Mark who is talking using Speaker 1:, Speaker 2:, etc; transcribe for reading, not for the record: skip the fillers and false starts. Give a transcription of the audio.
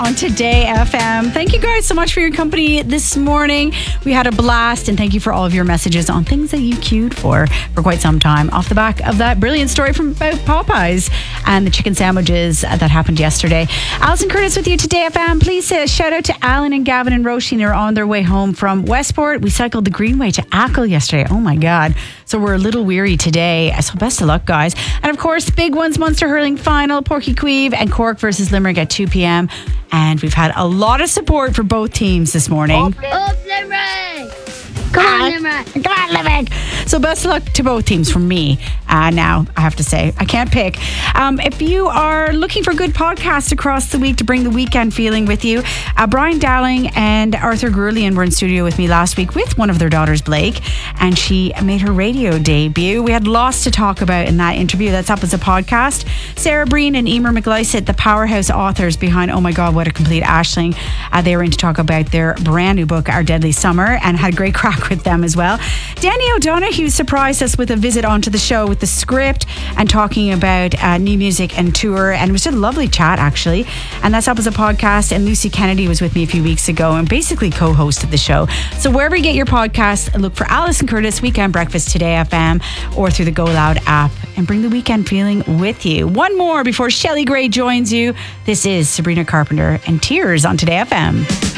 Speaker 1: on Today FM. Thank you guys so much for your company this morning. We had a blast, and thank you for all of your messages on things that you queued for quite some time off the back of that brilliant story from about Popeyes and the chicken sandwiches that happened yesterday. Alison Curtis with you, Today FM. Please say a shout out to Alan and Gavin and Roisin. Are on their way home from Westport. We cycled the Greenway to Achill yesterday. Oh my God. So we're a little weary today. So best of luck, guys. And of course, big ones, Munster hurling final, Porky Queeve and Cork versus Limerick at 2 p.m. And we've had a lot of support for both teams this morning.
Speaker 2: Up Limerick! Come on, Limerick!
Speaker 1: Come on, Limerick! So best of luck to both teams from me. Now, I have to say, I can't pick. If you are looking for good podcasts across the week to bring the weekend feeling with you, Brian Dowling and Arthur Gurlian were in studio with me last week with one of their daughters, Blake, and she made her radio debut. We had lots to talk about in that interview. That's up as a podcast. Sarah Breen and Emer McGlycett, the powerhouse authors behind Oh My God, What a Complete Aisling. They were in to talk about their brand new book, Our Deadly Summer, and had a great crack with them as well. Danny O'Donoghue surprised us with a visit onto the show with the script and talking about new music and tour, and it was just a lovely chat actually, and that's up as a podcast. And Lucy Kennedy was with me a few weeks ago and basically co-hosted the show. So wherever you get your podcasts, look for Alison Curtis Weekend Breakfast Today FM or through the Go Loud app, and bring the weekend feeling with you. One more before Shelley Gray joins you. This is Sabrina Carpenter and Tears on Today FM.